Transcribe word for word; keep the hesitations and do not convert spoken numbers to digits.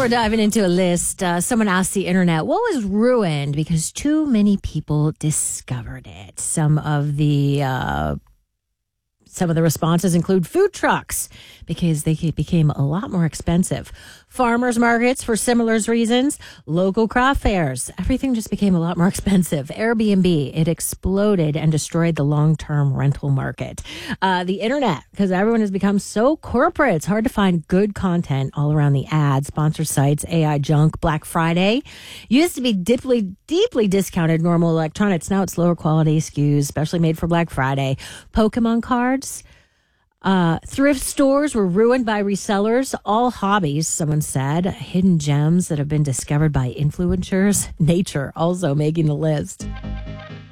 we're diving into a list. Uh, someone asked the internet, what was ruined because too many people discovered it? Some of the uh, some of the responses include food trucks because they became a lot more expensive. Farmers markets for similar reasons. Local craft fairs. Everything just became a lot more expensive. Airbnb, it exploded and destroyed the long-term rental market. Uh, the internet, because everyone has become so corporate. It's hard to find good content all around the ads, sponsor sites, A I junk. Black Friday used to be deeply, deeply discounted normal electronics. Now it's lower quality S K Us, especially made for Black Friday. Pokemon cards. Uh, thrift stores were ruined by resellers. All hobbies, someone said. Hidden gems that have been discovered by influencers. Nature also making the list.